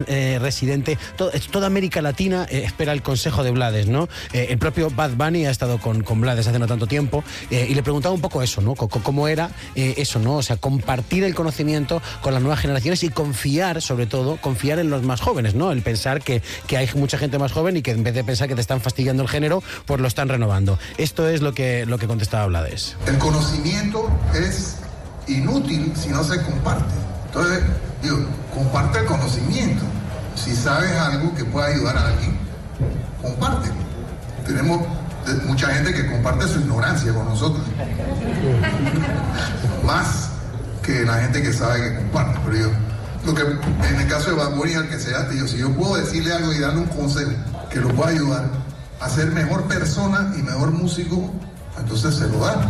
residente, toda América Latina espera el consejo de Blades, ¿no? El propio Bad Bunny ha estado con Blades hace no tanto tiempo y le preguntaba un poco eso, ¿no? Cómo era eso, ¿no? O sea, compartir el conocimiento con las nuevas generaciones y confiar, sobre todo, confiar en los más jóvenes, ¿no? El pensar que hay mucha gente más joven y que en vez de pensar que te están fastidiando el género, pues lo están renovando. Esto es lo que contestaba Blades. El conocimiento es inútil si no se comparte. Entonces, comparte el conocimiento. Si sabes algo que pueda ayudar a alguien, compártelo. Tenemos mucha gente que comparte su ignorancia con nosotros. Más que la gente que sabe que comparte. Pero en el caso de Bad Bunny, al que sea, si yo puedo decirle algo y darle un consejo que lo pueda ayudar a ser mejor persona y mejor músico, entonces se lo da.